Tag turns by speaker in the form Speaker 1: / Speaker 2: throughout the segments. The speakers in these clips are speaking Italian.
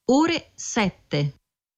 Speaker 1: Ore 7.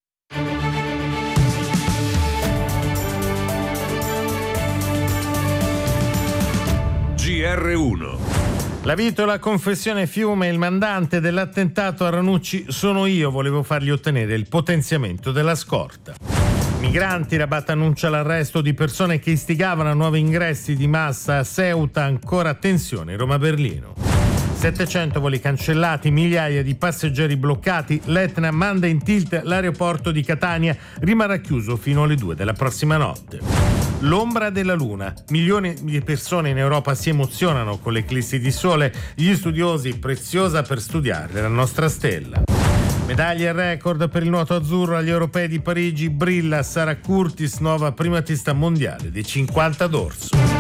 Speaker 2: GR1.
Speaker 3: La Vitola, confessione Fiume, il mandante dell'attentato a Ranucci sono io, volevo fargli ottenere il potenziamento della scorta. Migranti, Rabat annuncia l'arresto di persone che istigavano a nuovi ingressi di massa a Ceuta, ancora tensione Roma-Berlino. 700 voli cancellati, migliaia di passeggeri bloccati, l'Etna manda in tilt l'aeroporto di Catania, rimarrà chiuso fino alle 2 della prossima notte. L'ombra della luna, milioni di persone in Europa si emozionano con l'eclissi di sole, gli studiosi preziosa per studiare la nostra stella. Medaglie record per il nuoto azzurro agli europei di Parigi, brilla Sara Curtis, nuova primatista mondiale di 50 d'orso.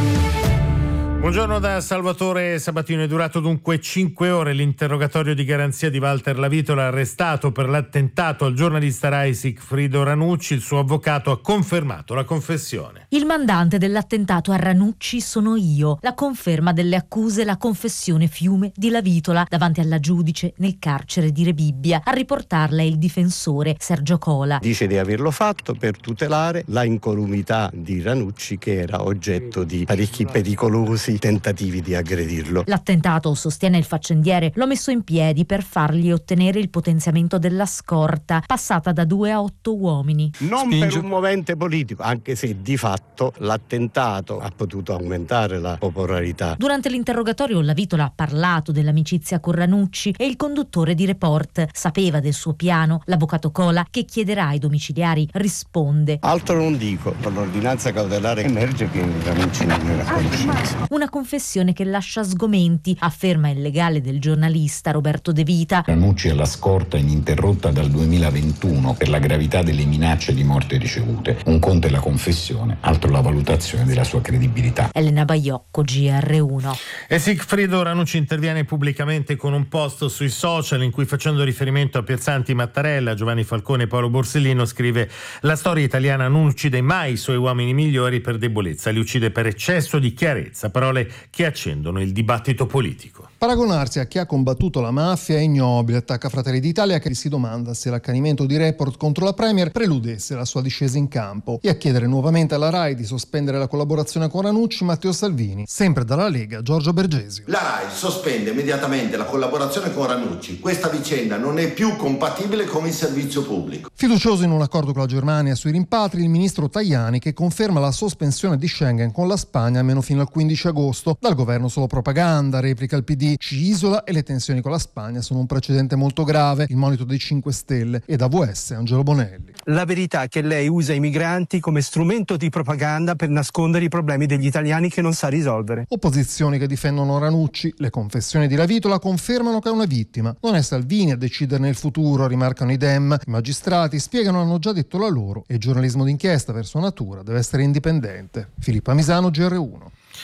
Speaker 3: Buongiorno da Salvatore Sabatino. È durato dunque 5 ore l'interrogatorio di garanzia di Walter La Vitola, arrestato per l'attentato al giornalista Rai Sigfrido Ranucci. Il suo avvocato ha confermato la confessione.
Speaker 4: Il mandante dell'attentato a Ranucci sono io. La conferma delle accuse, la confessione Fiume di La Vitola davanti alla giudice nel carcere di Rebibbia. A riportarla è il difensore Sergio Cola.
Speaker 5: Dice di averlo fatto per tutelare la incolumità di Ranucci, che era oggetto di parecchi pericolosi tentativi di aggredirlo.
Speaker 4: L'attentato, sostiene il faccendiere, l'ho messo in piedi per fargli ottenere il potenziamento della scorta, passata da 2 a 8 uomini.
Speaker 5: Non per un movente politico, anche se di fatto l'attentato ha potuto aumentare la popolarità.
Speaker 4: Durante l'interrogatorio La Vitola ha parlato dell'amicizia con Ranucci e il conduttore di Report sapeva del suo piano. L'avvocato Cola, che chiederà ai domiciliari, risponde:
Speaker 5: altro non dico, con l'ordinanza cautelare emerge che Ranucci non era conosciuto.
Speaker 4: Una confessione che lascia sgomenti, afferma il legale del giornalista Roberto De Vita.
Speaker 6: Ranucci alla scorta ininterrotta dal 2021 per la gravità delle minacce di morte ricevute. Un conto è la confessione, altro la valutazione della sua credibilità.
Speaker 4: Elena Baiocco, GR1.
Speaker 3: E Sigfrido Ranucci interviene pubblicamente con un post sui social in cui, facendo riferimento a Pierzanti Mattarella, Giovanni Falcone e Paolo Borsellino, scrive: la storia italiana non uccide mai i suoi uomini migliori per debolezza, li uccide per eccesso di chiarezza. Parole che accendono il dibattito politico.
Speaker 7: Paragonarsi a chi ha combattuto la mafia è ignobile, attacca Fratelli d'Italia, che si domanda se l'accanimento di Report contro la Premier preludesse la sua discesa in campo, e a chiedere nuovamente alla Rai di sospendere la collaborazione con Ranucci Matteo Salvini, sempre dalla Lega Giorgio Bergesio.
Speaker 8: La Rai sospende immediatamente la collaborazione con Ranucci. Questa vicenda non è più compatibile con il servizio pubblico.
Speaker 7: Fiducioso in un accordo con la Germania sui rimpatri, il ministro Tajani, che conferma la sospensione di Schengen con la Spagna almeno fino al 15 agosto. Dal governo solo propaganda, replica il PD, ci isola e le tensioni con la Spagna sono un precedente molto grave, il monito dei 5 Stelle, e da VS Angelo Bonelli.
Speaker 9: La verità è che lei usa i migranti come strumento di propaganda per nascondere i problemi degli italiani che non sa risolvere.
Speaker 7: Opposizioni che difendono Ranucci, le confessioni di La Vitola confermano che è una vittima. Non è Salvini a deciderne il futuro, rimarcano i Dem, i magistrati spiegano, hanno già detto la loro, e il giornalismo d'inchiesta per sua natura deve essere indipendente. Filippa Misano, GR1.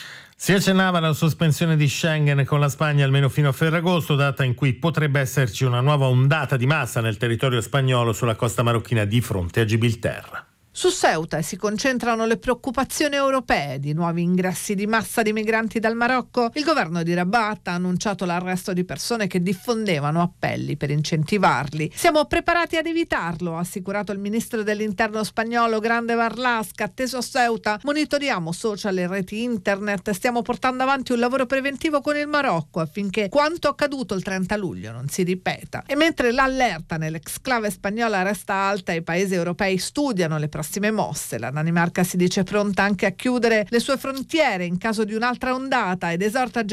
Speaker 3: Si accennava alla sospensione di Schengen con la Spagna almeno fino a Ferragosto, data in cui potrebbe esserci una nuova ondata di massa nel territorio spagnolo sulla costa marocchina di fronte a Gibilterra.
Speaker 10: Su Ceuta si concentrano le preoccupazioni europee di nuovi ingressi di massa di migranti dal Marocco. Il governo di Rabat ha annunciato l'arresto di persone che diffondevano appelli per incentivarli. Siamo preparati ad evitarlo, ha assicurato il ministro dell'interno spagnolo Grande Marlaska. Atteso a Ceuta, monitoriamo social e reti internet, stiamo portando avanti un lavoro preventivo con il Marocco affinché quanto accaduto il 30 luglio non si ripeta. E mentre l'allerta nell'exclave spagnola resta alta e i paesi europei studiano le prossime mosse, la Danimarca si dice pronta anche a chiudere le sue frontiere in caso di un'altra ondata ed esorta